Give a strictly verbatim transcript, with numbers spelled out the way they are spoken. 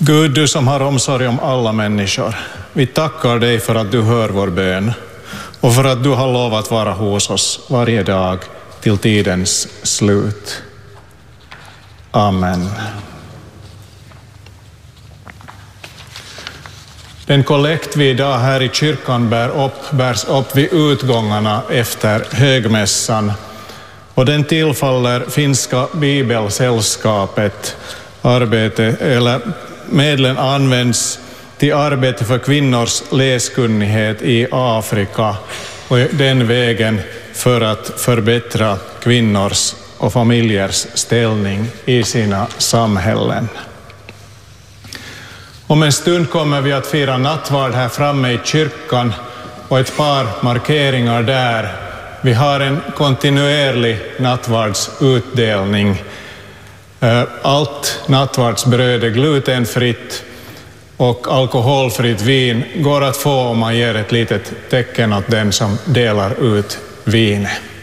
Gud, du som har omsorg om alla människor, vi tackar dig för att du hör vår bön och för att du har lovat vara hos oss varje dag till tidens slut. Amen. Den kollekt vi idag här i kyrkan bär upp, bärs upp vid utgångarna efter högmässan, och den tillfaller Finska Bibelsällskapet. Arbete, eller medlen används till arbete för kvinnors läskunnighet i Afrika och den vägen för att förbättra kvinnors och familjers ställning i sina samhällen. Om en stund kommer vi att fira nattvard här framme i kyrkan, och ett par markeringar där. Vi har en kontinuerlig nattvardsutdelning. Allt nattvardsbröd är glutenfritt och alkoholfritt vin går att få om man ger ett litet tecken åt den som delar ut vinet.